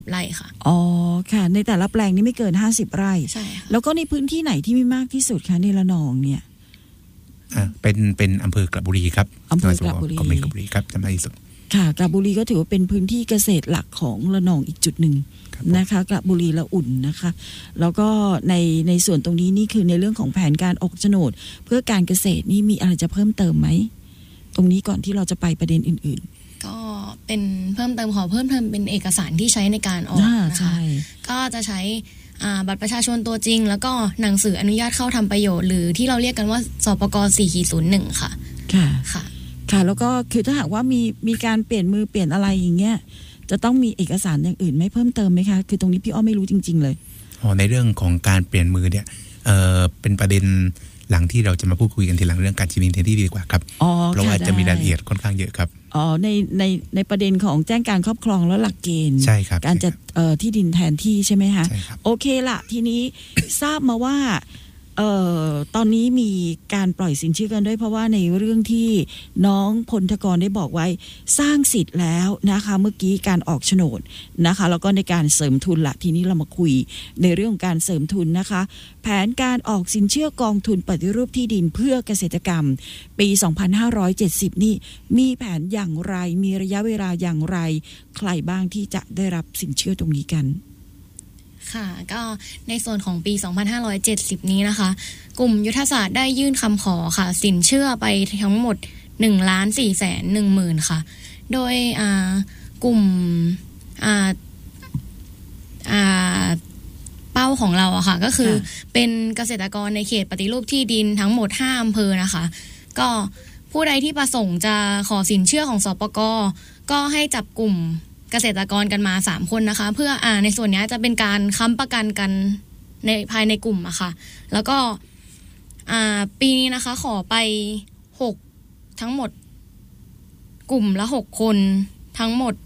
ไร่ค่ะอ๋อค่ะในแต่ละแปลงนี่ไม่เกิน50ไร่ใช่ค่ะแล้วก็ในพื้นที่ไหนที่มีมากที่สุดคะในระนองเนี่ยเป็นอำเภอกระบุรีครับอำเภอกระบุรีครับจำได้ที่สุดค่ะกระบุรีก็ถือว่าเป็นพื้นที่เกษตรหลักของระนองอีกจุดหนึ่งนะคะกระบุรีละอุ่นนะคะแล้วก็ในส่วนตรงนี้นี่คือในเรื่องของแผนการออกโฉนดเพื่อการเกษตรนี่มีอะไรจะเพิ่มเติมไหมตรงนี้ก่อนที่เราจะไปประเด็นอื่นๆก็เป็นเพิ่มเติมเป็นเอกสารที่ใช้ในการออกนะคะก็จะใช้บัตรประชาชนตัวจริงแล้วก็หนังสืออนุญาตเข้าทำประโยชน์หรือที่เราเรียกกันว่าสปก4-01ค่ะค่ะแล้วก็คือถ้าหากว่ามีการเปลี่ยนมือเปลี่ยนอะไรอย่างเงี้ยจะต้องมีเอกสารอย่างอื่นไม่เพิ่มเติมไหมคะคือตรงนี้พี่อ้อไม่รู้จริงๆเลยในเรื่องของการเปลี่ยนมือเนี่ยเป็นประเด็นหลังที่เราจะมาพูดคุยกันทีหลังเรื่องการชี้ดินแทนที่ดีกว่าครับเพราะว่าจะมีรายละเอียดค่อนข้างเยอะครับในประเด็นของแจ้งการครอบครองและหลักเกณฑ์ใช่ครับการจัดที่ดินแทนที่ใช่ไหมคะใช่ครับโอเคละทีนี้ ทราบมาว่าตอนนี้มีการปล่อยสินเชื่อกันด้วยเพราะว่าในเรื่องที่น้องพลธกรได้บอกไว้สร้างสิทธิ์แล้วนะคะเมื่อกี้การออกโฉนดนะคะแล้วก็ในการเสริมทุนละทีนี้เรามาคุยในเรื่องของการเสริมทุนนะคะแผนการออกสินเชื่อกองทุนปฏิรูปที่ดินเพื่อเกษตรกรรมปี2570นี่มีแผนอย่างไรมีระยะเวลาอย่างไรใครบ้างที่จะได้รับสินเชื่อตรงนี้กันค่ะก็ในส่วนของปี2570นี้นะคะกลุ่มยุทธศาสตร์ได้ยื่นคำขอค่ะสินเชื่อไปทั้งหมด1,410,000 ค่ะโดยกลุ่มเป้าของเราอะค่ะก็คือเป็นเกษตรกรในเขตปฏิรูปที่ดินทั้งหมด5อำเภอนะคะก็ผู้ใดที่ประสงค์จะขอสินเชื่อของสปก.ก็ให้จับกลุ่มเกษตรกรกันมา3คนนะคะเพื่อในส่วนนี้จะเป็นการค้ำประกันกันในภายในกลุ่มอะค่ะแล้วก็ปีนี้นะคะขอไป6ทั้งหมดกลุ่มละ6คนทั้งหมด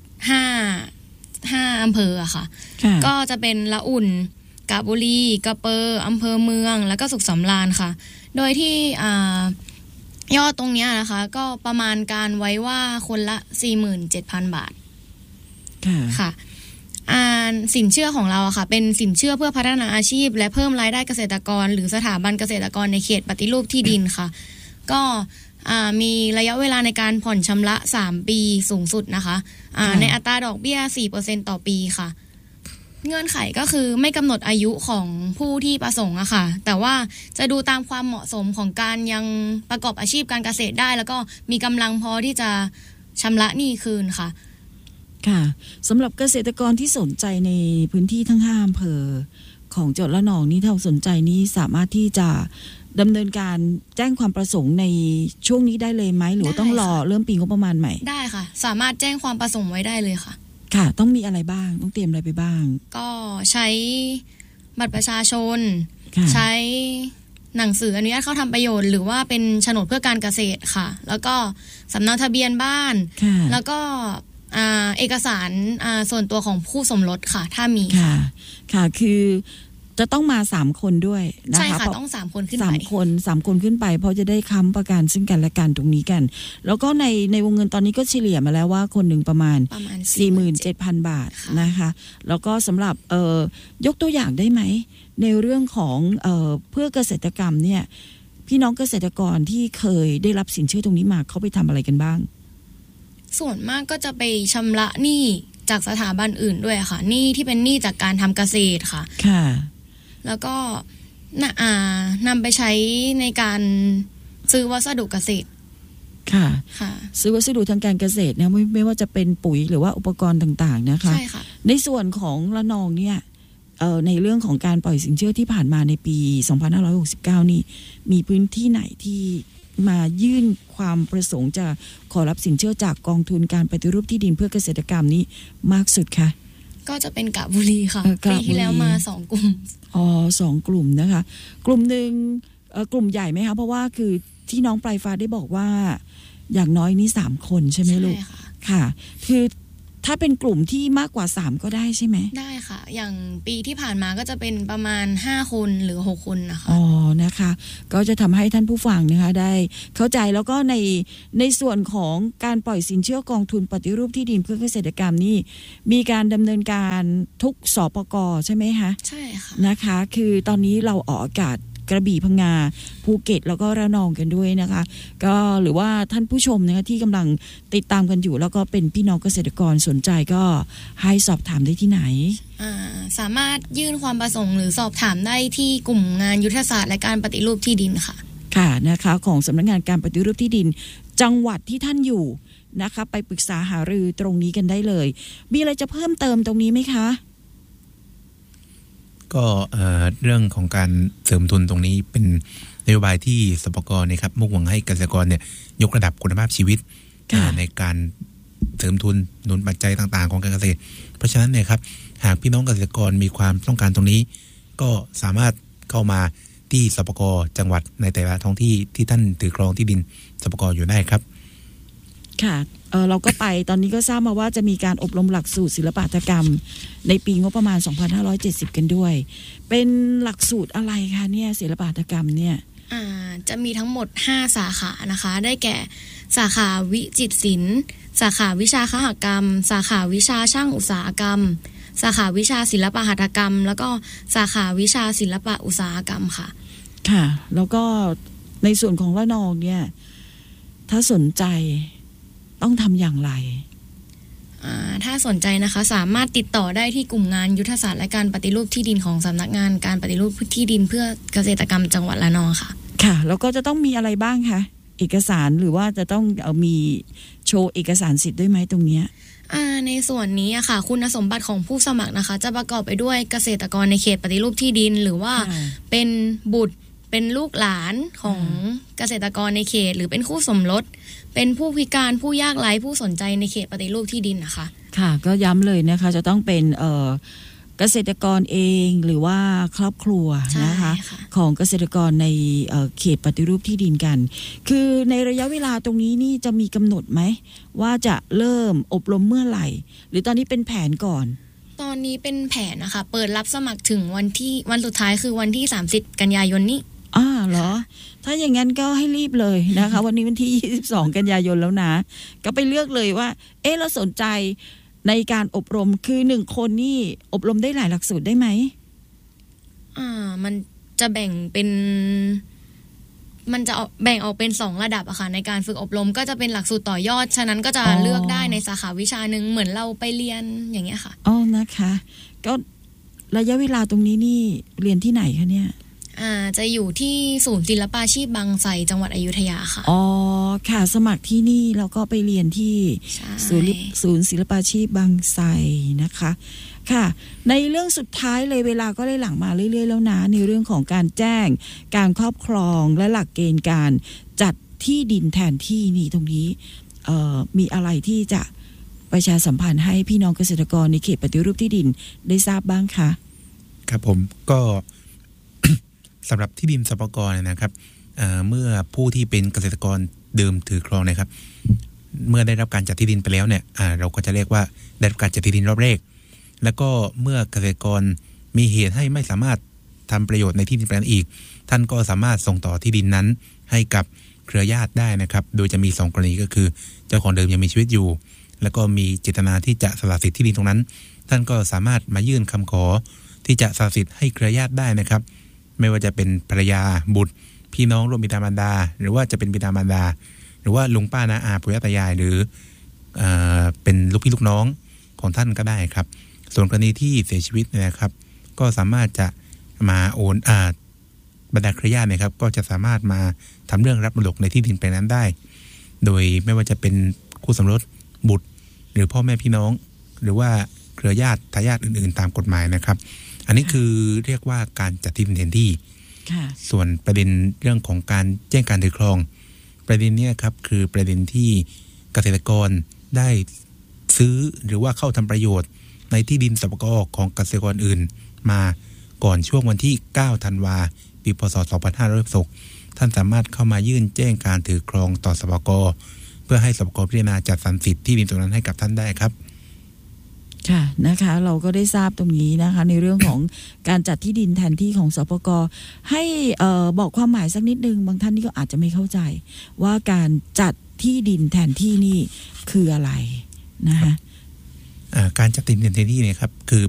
5อำเภออะค่ะก็จะเป็นละอุ่นกาญจนบุรีกระเปออำเภอเมืองแล้วก็สุขสำราญค่ะโดยที่ยอดตรงนี้นะคะก็ประมาณการไว้ว่าคนละ 47,000 บาทค่ะสินเชื่อของเราอะค่ะเป็นสินเชื่อเพื่อพัฒนาอาชีพและเพิ่มรายได้เกษตรกรหรือสถาบันเกษตรกรในเขตปฏิรูปที่ดินค่ะก็มีระยะเวลาในการผ่อนชำระ3ปีสูงสุดนะคะในอัตราดอกเบี้ย 4% ต่อปีค่ะเงื่อนไขก็คือไม่กำหนดอายุของผู้ที่ประสงค์อะค่ะแต่ว่าจะดูตามความเหมาะสมของการยังประกอบอาชีพการเกษตรได้แล้วก็มีกำลังพอที่จะชำระหนี้คืนค่ะค่ะสำหรับเกษตรกรที่สนใจในพื้นที่ทั้ง5อำเภอของจังหวัดระนองนี่ถ้าสนใจนี้สามารถที่จะดำเนินการแจ้งความประสงค์ในช่วงนี้ได้เลยไหมหรือต้องรอเริ่มปีงบประมาณใหม่ได้ค่ะสามารถแจ้งความประสงค์ไว้ได้เลยค่ะค่ะต้องมีอะไรบ้างต้องเตรียมอะไรไปบ้างก็ใช้บัตรประชาชนใช้หนังสืออนุญาตเข้าทำประโยชน์หรือว่าเป็นโฉนดเพื่อการเกษตรค่ะแล้วก็สำเนาทะเบียนบ้านแล้วก็เอกสารส่วนตัวของคู่สมรสค่ะถ้ามีค่ะคือจะต้องมา3คนด้วยนะคะใช่ค่ะต้อง3คนขึ้นไป 3คนขึ้นไปเพราะจะได้ค้ำประกันซึ่งกันและกันตรงนี้กันแล้วก็ในวงเงินตอนนี้ก็เฉลี่ยมาแล้วว่าคนหนึ่งประมาณ 47,000 บาทนะคะแล้วก็สำหรับยกตัวอย่างได้ไหมในเรื่องของเพื่อเกษตรกรรมเนี่ยพี่น้องเกษตรกรที่เคยได้รับสินเชื่อตรงนี้มาเขาไปทำอะไรกันบ้างส่วนมากก็จะไปชำระหนี้จากสถาบันอื่นด้วยค่ะหนี้ที่เป็นหนี้จากการทำเกษตรค่ะค่ะแล้วก็นำไปใช้ในการซื้อวัสดุเกษตรค่ะซื้อวัสดุทางการเกษตรนะไม่ว่าจะเป็นปุ๋ยหรือว่าอุปกรณ์ต่างๆนะคะใช่ค่ะในส่วนของระนองเนี่ยในเรื่องของการปล่อยสินเชื่อที่ผ่านมาในปี2569นี่มีพื้นที่ไหนที่มายื่นความประสงค์จะขอรับสินเชื่อจากกองทุนการปฏิรูปที่ดินเพื่อเกษตรกรรมนี้มากสุดคะก็จะเป็นกาญจนบุรีค่ะปีที่แล้วมา2กลุ่ม 2กลุ่มนะคะกลุ่มนึงกลุ่มใหญ่ไหมคะเพราะว่าคือที่น้องปลายฟ้าได้บอกว่าอย่างน้อยนี่3คนใช่ไหมลูกค่ะคือถ้าเป็นกลุ่มที่มากกว่า3ก็ได้ใช่ไหมได้ค่ะอย่างปีที่ผ่านมาก็จะเป็นประมาณ5คนหรือ6คนนะคะอ๋อนะคะก็จะทำให้ท่านผู้ฟังนะคะได้เข้าใจแล้วก็ในส่วนของการปล่อยสินเชื่อกองทุนปฏิรูปที่ดินเพื่อเกษตรกรรมนี่มีการดำเนินการทุกสปก.ใช่ไหมคะใช่ค่ะนะคะคือตอนนี้เราออกอากาศกระบี่พังงาภูเก็ตแล้วก็ระนองกันด้วยนะคะก็หรือว่าท่านผู้ชมนะคะที่กำลังติดตามกันอยู่แล้วก็เป็นพี่น้องเกษตรกรสนใจก็ให้สอบถามได้ที่ไหนสามารถยื่นความประสงค์หรือสอบถามได้ที่กลุ่มงานยุทธศาสตร์และการปฏิรูปที่ดินค่ะค่ะนะคะของสำนักงานการปฏิรูปที่ดินจังหวัดที่ท่านอยู่นะคะไปปรึกษาหารือตรงนี้กันได้เลยมีอะไรจะเพิ่มเติมตรงนี้ไหมคะก็เรื่องของการเสริมทุนตรงนี้เป็นนโยบายที่สปก.นะครับมุ่งหวังให้เกษตรกรเนี่ยยกระดับคุณภาพชีวิตในการเสริมทุนหนุนปัจจัยต่างๆของการเกษตรเพราะฉะนั้นเนี่ยครับหากพี่น้องเกษตรกรมีความต้องการตรงนี้ก็สามารถเข้ามาที่สปก.จังหวัดในแต่ละท้องที่ที่ท่านถือครองที่ดินสปก.อยู่ได้ครับค่ะเราก็ไปตอนนี้ก็ทราบมาว่าจะมีการอบรมหลักสูตรศิลปหัตถกรรมในปีงบประมาณ2570กันด้วยเป็นหลักสูตรอะไรคะเนี่ยศิลปหัตถกรรมเนี่ยจะมีทั้งหมด5สาขานะคะได้แก่สาขาวิจิตรศิลป์สาขาวิชาคหกรรมสาขาวิชาช่างอุตสาหกรรมสาขาวิชาศิลปหัตถกรรมแล้วก็สาขาวิชาศิลปอุตสาหกรรมค่ะค่ะแล้วก็ในส่วนของระนองเนี่ยถ้าสนใจต้องทำอย่างไรถ้าสนใจนะคะสามารถติดต่อได้ที่กลุ่มงานยุทธศาสตร์และการปฏิรูปที่ดินของสำนักงานการปฏิรูปที่ดินเพื่อเกษตรกรรมจังหวัดระนองค่ะค่ะแล้วก็จะต้องมีอะไรบ้างคะเอกสารหรือว่าจะต้องมีโชว์เอกสารสิทธิ์ด้วยไหมตรงนี้ในส่วนนี้ค่ะคุณสมบัติของผู้สมัครนะคะจะประกอบไปด้วยเกษตรกรในเขตปฏิรูปที่ดินหรือว่าเป็นบุตรเป็นลูกหลานของเกษตรกรในเขตหรือเป็นคู่สมรสเป็นผู้พิการผู้ยากไร้ผู้สนใจในเขตปฏิรูปที่ดินนะคะค่ะก็ย้ำเลยนะคะจะต้องเป็นเกษตรกรเองหรือว่าครอบครัวนะคะของเกษตรกรในเขตปฏิรูปที่ดินกันคือในระยะเวลาตรงนี้นี่จะมีกำหนดไหมว่าจะเริ่มอบรมเมื่อไหร่หรือตอนนี้เป็นแผนก่อนตอนนี้เป็นแผนนะคะเปิดรับสมัครถึงวันสุดท้ายคือวันที่30กันยายนนี้เหรอถ้าอย่างนั้นก็ให้รีบเลยนะคะวันนี้วันที่22กันยายนแล้วนะก็ไปเลือกเลยว่าเราสนใจในการอบรมคือ1คนนี่อบรมได้หลายหลักสูตรได้ไหมมันจะแบ่งเป็น2ระดับอะค่ะในการฝึกอบรมก็จะเป็นหลักสูตรต่อยอดฉะนั้นก็จะเลือกได้ในสาขาวิชานึงเหมือนเราไปเรียนอย่างเงี้ยค่ะนะคะก็ระยะเวลาตรงนี้นี่เรียนที่ไหนคะเนี่ยจะอยู่ที่ศูนย์ศิลปาชีพบางไทรจังหวัดอยุธยาค่ะค่ะสมัครที่นี่แล้วก็ไปเรียนที่ศูนย์ศิลปาชีพบางไทรนะคะค่ะในเรื่องสุดท้ายเลยเวลาก็ได้หลังมาเรื่อยๆแล้วนะในเรื่องของการแจ้งการครอบครองและหลักเกณฑ์การจัดที่ดินแทนที่นี่ตรงนี้มีอะไรที่จะประชาสัมพันธ์ให้พี่น้องเกษตรกรในเขตปฏิรูปที่ดินได้ทราบบ้างคะครับผมก็สำหรับที่ดินสปก.นะครับเมื่อผู้ที่เป็นเกษตรกรเดิมถือครองนะครับเมื่อได้รับการจัดที่ดินไปแล้วเนี่ยเราก็จะเรียกว่าได้รับการจัดที่ดินรอบแรกแล้วก็เมื่อเกษตรกรมีเหตุให้ไม่สามารถทำประโยชน์ในที่ดินแปลงอีกท่านก็สามารถส่งต่อที่ดินนั้นให้กับเครือญาติได้นะครับโดยจะมี2กรณีก็คือเจ้าของเดิมยังมีชีวิตอยู่แล้วก็มีเจตนาที่จะสละสิทธิ์ที่ดินตรงนั้นท่านก็สามารถมายื่นคำขอที่จะสละสิทธิ์ให้เครือญาติได้นะครับไม่ว่าจะเป็นภรรยาบุตรพี่น้องร่วมบิดามารดาหรือว่าจะเป็นบิดามารดาหรือว่าลุงป้าน้าอาปู่ย่าตายายหรือเป็นลูกพี่ลูกน้องของท่านก็ได้ครับส่วนกรณีที่เสียชีวิตนะครับก็สามารถจะมาโอนบรรดาเครือญาตินะครับก็จะสามารถมาทำเรื่องรับมรดกในที่ดินแปลงนั้นได้โดยไม่ว่าจะเป็นคู่สมรสบุตรหรือพ่อแม่พี่น้องหรือว่าเครือญาติทายาทอื่นๆตามกฎหมายนะครับอันนี้คือเรียกว่าการจัดที่ดินแทนที่ส่วนประเด็นเรื่องของการแจ้งการถือครองประเด็นนี้ครับคือประเด็นที่เกษตรกรได้ซื้อหรือว่าเข้าทำประโยชน์ในที่ดินสปก.ของเกษตรกรอื่นมาก่อนช่วงวันที่9ธันวาปีพ.ศ. 2566ท่านสามารถเข้ามายื่นแจ้งการถือครองต่อสปก.เพื่อให้สปก.พิจารณาจัดสรรสิทธิ์ที่ดินตรงนั้นให้กับท่านได้ครับค่ะนะคะเราก็ได้ทราบตรงนี้นะคะในเรื่องของการจัดที่ดินแทนที่ของสปก.ให้บอกความหมายสักนิดนึงบางท่านนี่ก็อาจจะไม่เข้าใจว่าการจัดที่ดินแทนที่นี่คืออะไรนะคะการจัดที่ดินแทนที่เนี่ยครับคือ